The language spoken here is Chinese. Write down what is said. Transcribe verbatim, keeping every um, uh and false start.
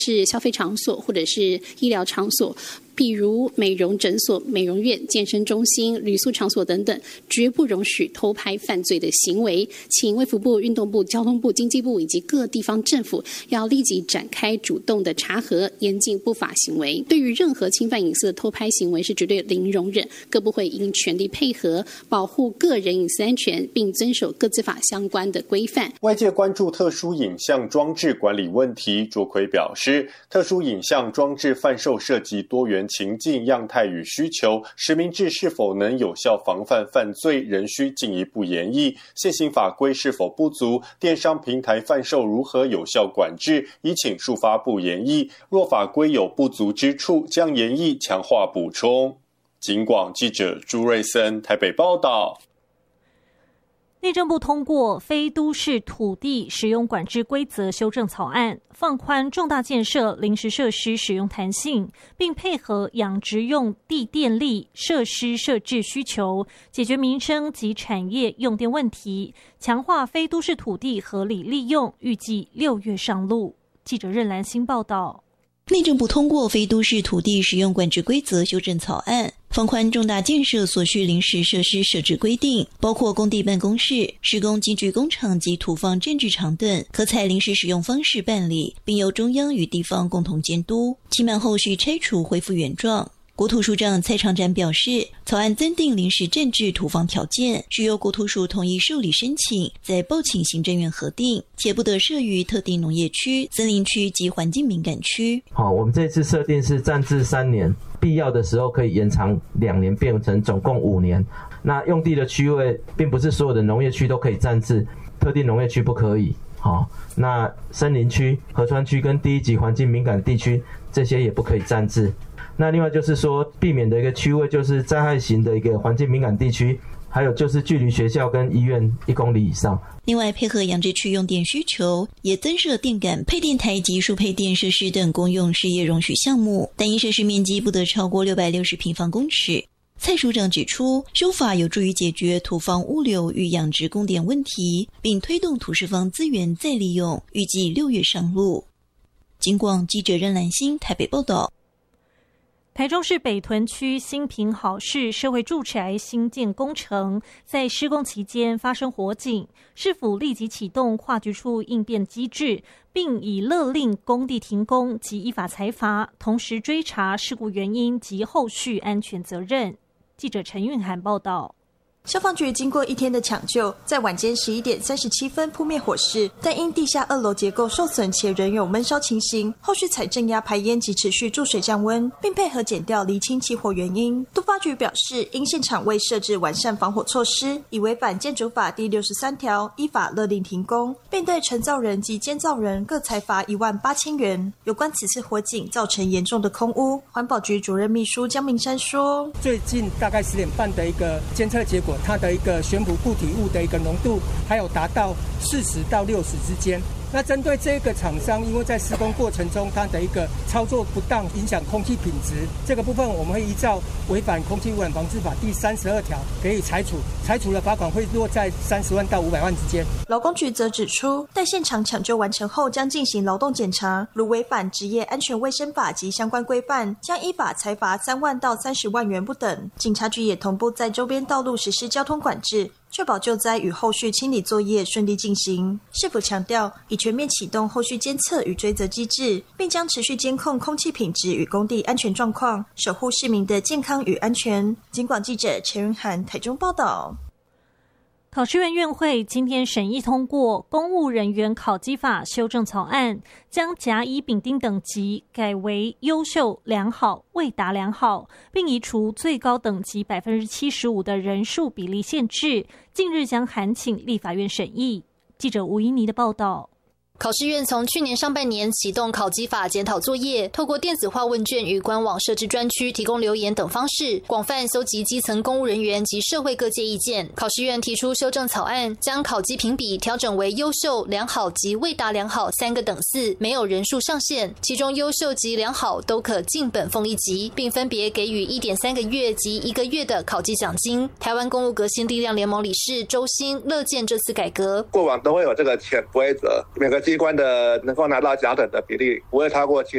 是消费场所或者是医疗场所，比如美容诊所、美容院、健身中心、旅宿场所等等，绝不容许偷拍犯罪的行为。请卫福部、运动部、交通部、经济部以及各地方政府要立即展开主动的查核，严禁不法行为。对于任何侵犯隐私的偷拍行为是绝对零容忍，各部会应全力配合，保护个人隐私安全，并遵守各自法相关的规范。 外界关注特殊影像装置管理问题，卓奎表示，特殊影像装置贩售涉及多元情境、样态与需求，实名制是否能有效防范犯罪，仍需进一步研议。现行法规是否不足？电商平台贩售如何有效管制？已请数发部研议。若法规有不足之处，将研议强化补充。警广记者朱瑞森台北报道。 内政部通过非都市土地使用管制规则修正草案，放宽重大建设临时设施使用弹性，并配合养殖用地电力设施设置需求，解决民生及产业用电问题，强化非都市土地合理利用，预计六月上路。记者任兰欣报道。 内政部通过非都市土地使用管制规则修正草案，放宽重大建设所需临时设施设置规定，包括工地办公室、施工机具工厂及土方建制场等，可采临时使用方式办理，并由中央与地方共同监督，期满后续拆除恢复原状。国土署长蔡长展表示，草案增订临时建制土方条件，需由国土署统一受理申请，再报请行政院核定，且不得设于特定农业区、森林区及环境敏感区。 好，我们这次设定是暂置三年，必要的时候可以延长两年，变成总共五年。那用地的区位，并不是所有的农业区都可以暂置，特定农业区不可以。好，那森林区、河川区跟第一级环境敏感地区，这些也不可以暂置。那另外就是说，避免的一个区位就是灾害型的一个环境敏感地区，还有就是距离学校跟医院一公里以上。 另外，配合养殖区用电需求，也增设电感、配电台及输配电设施等公用事业容许项目，单一设施面积不得超过六百六十平方公尺。蔡署长指出，修法有助于解决土方物流与养殖供电问题，并推动土石方资源再利用，预计六月上路。警广记者任兰欣台北报道。 台中市北屯区新平好市社会住宅新建工程在施工期间发生火警，市府立即启动跨局处应变机制，并以勒令工地停工及依法裁罚，同时追查事故原因及后续安全责任。记者陈韵涵报道。 消防局经过一天的抢救，在晚间十一点三十七分扑灭火势，但因地下二楼结构受损且仍有闷烧情形，后续采正压排烟及持续注水降温，并配合检调厘清起火原因。都发局表示，因现场未设置完善防火措施，已违反建筑法第六十三条，依法勒令停工，并对承造人及监造人各裁罚一万八千元。有关此次火警造成严重的空污，环保局主任秘书江明山说， 最近大概十点半的一个监测结果，它的一个悬浮固体物的一个浓度还有达到四十到六十之间。那针对这个厂商，因为在施工过程中它的一个操作不当，影响空气品质，这个部分我们会依照违反空气污染防治法第三十二条给予裁处，裁处的罚款会落在三十万到五百万之间。 劳工局则指出，待现场抢救完成后，将进行劳动检查，如违反职业安全卫生法及相关规范，将依法裁罚三万到三十万元不等。警察局也同步在周边道路实施交通管制，确保救灾与后续清理作业顺利进行。市府强调，已全面启动后续监测与追责机制，并将持续监控空气品质与工地安全状况，守护市民的健康与安全。警广记者陈云涵台中报道。 考试院院会今天审议通过《公务人员考绩法》修正草案，将甲、乙、丙、丁等级改为优秀、良好、未达良好，并移除最高等级百分之七十五的人数比例限制。近日将函请立法院审议。记者吴怡妮的报道。 考试院从去年上半年启动考绩法检讨作业，透过电子化问卷与官网设置专区提供留言等方式，广泛搜集基层公务人员及社会各界意见。考试院提出修正草案，将考绩评比调整为优秀、良好及未达良好三个等次，没有人数上限，其中优秀及良好都可进本俸一级，并分别给予 一点三个月及一个月的考绩奖金。台湾公务革新力量联盟理事周兴乐见这次改革， 过往都会有这个潜规则，每个机关的能够拿到甲等的比例不会超过七